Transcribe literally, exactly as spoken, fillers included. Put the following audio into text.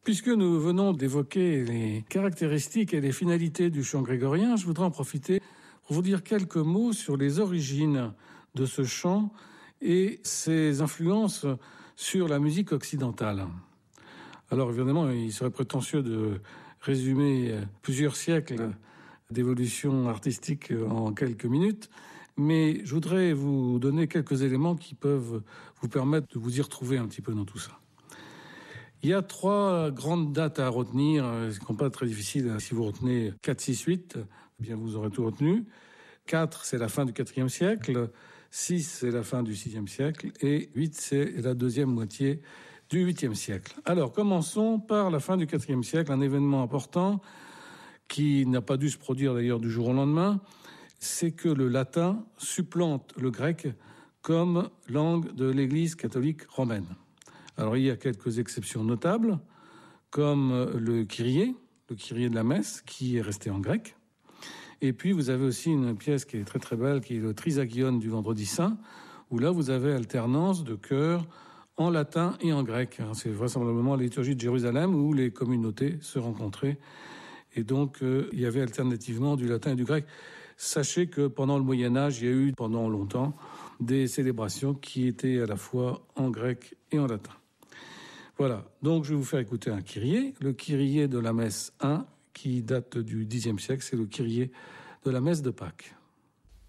Puisque nous venons d'évoquer les caractéristiques et les finalités du chant grégorien, je voudrais en profiter pour vous dire quelques mots sur les origines de ce chant et ses influences sur la musique occidentale. Alors évidemment, il serait prétentieux de résumer plusieurs siècles d'évolution artistique en quelques minutes, mais je voudrais vous donner quelques éléments qui peuvent vous permettre de vous y retrouver un petit peu dans tout ça. Il y a trois grandes dates à retenir, ce qui n'est pas très difficile. Si vous retenez quatre, six, huit, eh bien vous aurez tout retenu. quatre, c'est la fin du quatrième siècle. six, c'est la fin du sixième siècle. Et huit, c'est la deuxième moitié du huitième siècle. Alors, commençons par la fin du quatrième siècle, un événement important qui n'a pas dû se produire d'ailleurs du jour au lendemain, c'est que le latin supplante le grec comme langue de l'Église catholique romaine. Alors il y a quelques exceptions notables, comme le Kyrie, le Kyrie de la messe, qui est resté en grec. Et puis vous avez aussi une pièce qui est très très belle, qui est le Trisagion du Vendredi Saint, où là vous avez alternance de chœurs en latin et en grec. C'est vraisemblablement la liturgie de Jérusalem où les communautés se rencontraient. Et donc, euh, il y avait alternativement du latin et du grec. Sachez que pendant le Moyen-Âge, il y a eu pendant longtemps des célébrations qui étaient à la fois en grec et en latin. Voilà, donc je vais vous faire écouter un Kyrie, le Kyrie de la messe un, qui date du dixième siècle, c'est le Kyrie de la messe de Pâques.